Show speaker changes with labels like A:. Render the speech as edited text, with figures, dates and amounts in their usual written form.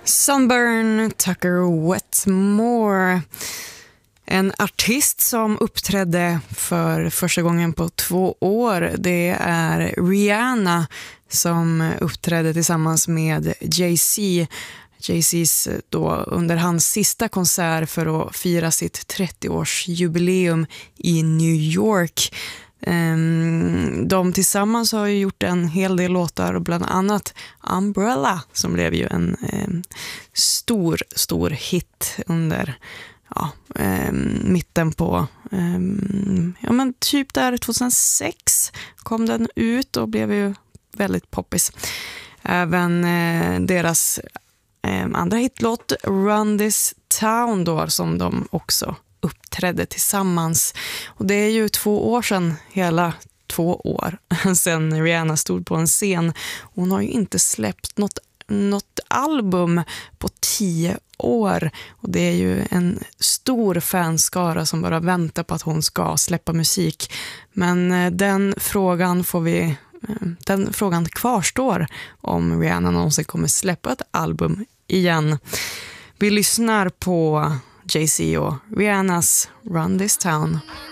A: Sunburn, Tucker Wetmore. En artist som uppträdde för första gången på 2 år, det är Rihanna som uppträdde tillsammans med Jay-Z. Jay-Z's då under hans sista konsert för att fira sitt 30-årsjubileum i New York. De tillsammans har ju gjort en hel del låtar, och bland annat Umbrella som blev ju en stor hit under mitten på typ där 2006 kom den ut och blev ju väldigt poppis. Även deras andra hitlåt Run This Town då, som de också uppträdde tillsammans. Och det är ju 2 år sedan, hela 2 år sedan Rihanna stod på en scen. Hon har ju inte släppt något album på 10 år, och det är ju en stor fanskara som bara väntar på att hon ska släppa musik. Men den frågan kvarstår, om Rihanna någonsin kommer släppa ett album igen. Vi lyssnar på Jay-Z och Rihannas Run This Town.